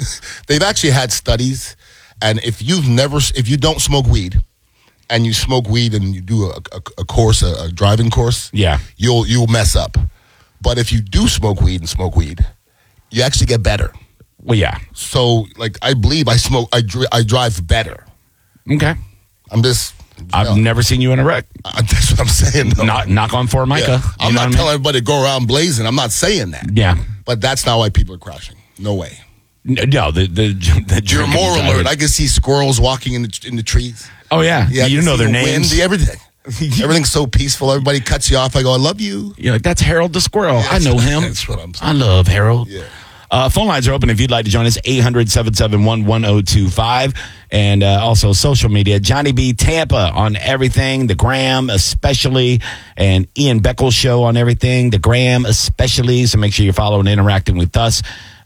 they've actually had studies, and if you don't smoke weed, and you smoke weed and you do a course, a driving course, you'll mess up. But if you do smoke weed, you actually get better. Well, yeah. So, like, I believe I drive better. Okay. I've never seen you in a wreck. That's what I'm saying. Though. Knock on Formica. Yeah. I'm not telling everybody to go around blazing. I'm not saying that. Yeah. But that's not why people are crashing. No way. No, the you're more alert. I can see squirrels walking in the trees. Oh, yeah. You know their names. Everything. Everything's so peaceful. Everybody cuts you off. I go, I love you. You're like, that's Harold the squirrel. Yes, I know him. That's what I'm saying. I love Harold. Yeah. Phone lines are open if you'd like to join us, 800-771-1025. And also social media, Johnny B. Tampa on everything, the Gram especially, and Ian Beckles Show on everything, the Gram especially. So make sure you're following and interacting with us.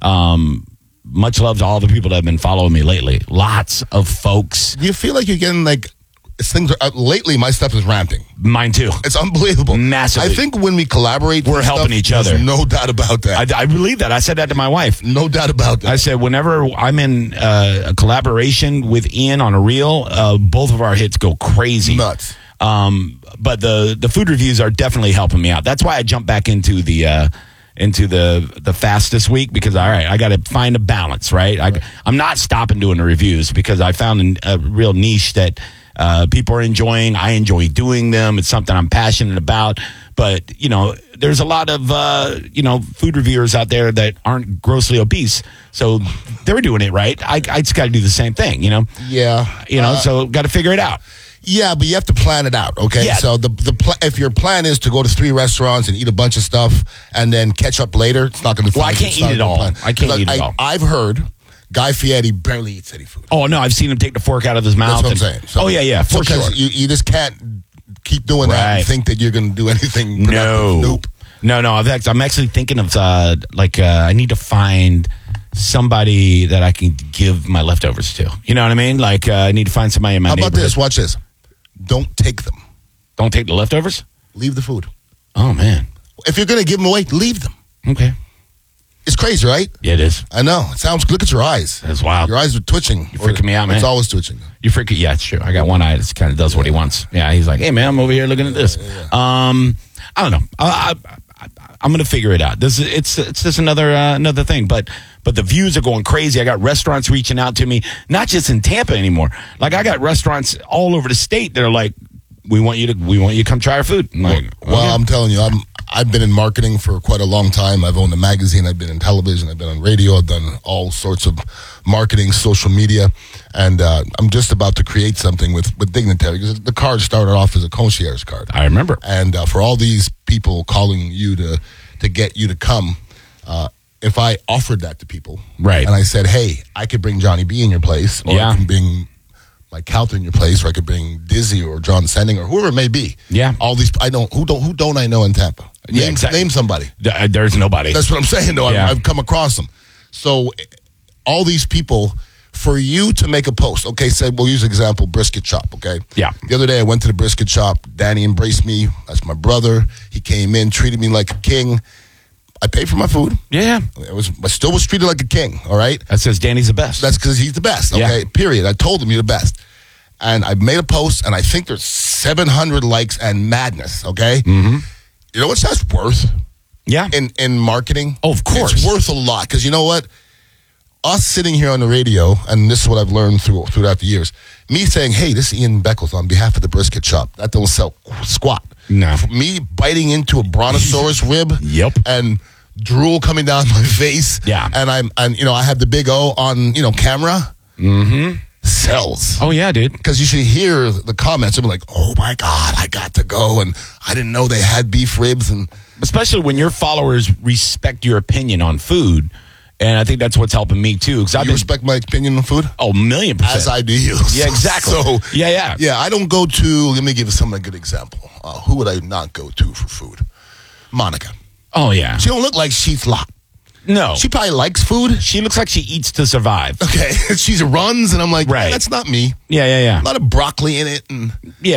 Much love to all the people that have been following me lately. Lots of folks. Do you feel like you're getting lately my stuff is ramping? Mine too. It's unbelievable. Massively. I think when we collaborate, we're helping each other. There's no doubt about that. I believe that. I said that to my wife. No doubt about that. I said whenever I'm in a collaboration with Ian on a reel, both of our hits go crazy. Nuts. But the food reviews are definitely helping me out. That's why I jumped back into the fast this week, because all right, I got to find a balance, right? I'm not stopping doing the reviews because I found a real niche that people are enjoying. I enjoy doing them. It's something I'm passionate about. But there's a lot of food reviewers out there that aren't grossly obese, so they're doing it right. I just got to do the same thing, Yeah. So got to figure it out. Yeah, but you have to plan it out, okay? Yeah. So if your plan is to go to 3 restaurants and eat a bunch of stuff and then catch up later, it's not going to be fun. Well, I can't eat it all. I can't eat it all. I've heard Guy Fieri barely eats any food. Oh, no, I've seen him take the fork out of his mouth. That's what I'm saying. So, for sure. You just can't keep doing that and think that you're going to do anything productive. Nope. No. I'm actually thinking of, I need to find somebody that I can give my leftovers to. You know what I mean? Like, I need to find somebody in my neighborhood. How about this? Watch this. Don't take them. Don't take the leftovers? Leave the food. Oh, man. If you're going to give them away, leave them. Okay. It's crazy, right? Yeah, it is. I know. It sounds. Look at your eyes. That's wild. Your eyes are twitching. You're freaking me out, man. It's always twitching. You're freaking. Yeah, it's true. I got one eye that kind of does what he wants. Yeah, he's like, hey, man, I'm over here looking at this. Yeah. I don't know. I'm going to figure it out. It's just another thing. But the views are going crazy. I got restaurants reaching out to me, not just in Tampa anymore. Like, I got restaurants all over the state that are like, we want you to come try our food. I'm like, well, I'm telling you, I've been in marketing for quite a long time. I've owned a magazine. I've been in television. I've been on radio. I've done all sorts of marketing, social media, and I'm just about to create something with Dignitary, because the card started off as a concierge card. I remember. And for all these people calling you to get you to come, if I offered that to people, right, and I said, hey, I could bring Johnny B in your place, or I can bring Mike Calter in your place, or I could bring Dizzy or John Sending or whoever it may be. Yeah, all these who don't I know in Tampa? Name somebody. There's nobody. That's what I'm saying, though. I've come across them. So all these people, for you to make a post, okay, say, we'll use example, brisket shop, okay? Yeah. The other day I went to the brisket shop. Danny embraced me. That's my brother. He came in, treated me like a king. I paid for my I still was treated like a king, all right? That says Danny's the best. That's because he's the best, okay? Yeah. Period. I told him you're the best. And I made a post, and I think there's 700 likes and madness, okay? Mm-hmm. You know what that's worth? Yeah. In marketing? Oh, of course. It's worth a lot, because you know what? Us sitting here on the radio, and this is what I've learned throughout the years, me saying, hey, this is Ian Beckles on behalf of the brisket shop. That don't sell squat. No. Me biting into a brontosaurus rib. Yep. And drool coming down my face. Yeah. And I have the big O on, camera. Mm-hmm. Sells. Oh, yeah, dude. Because you should hear the comments. I'm like, oh, my God, I got to go. And I didn't know they had beef ribs. And especially when your followers respect your opinion on food. And I think that's what's helping me, too. You respect my opinion on food? Oh, 1,000,000%. As I do you. Yeah, exactly. So, yeah. Yeah, I don't go to, let me give you a good example. Who would I not go to for food? Monica. Oh, yeah. She don't look like she's lot. No. She probably likes food. She looks like she eats to survive. Okay. She runs, and I'm like, right. That's not me. Yeah. A lot of broccoli in it. And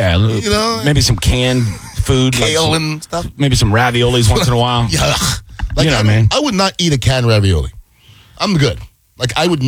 maybe some canned food. Kale and stuff. Maybe some raviolis once in a while. Yeah. Man. I would not eat a canned ravioli. I'm good. Like, I would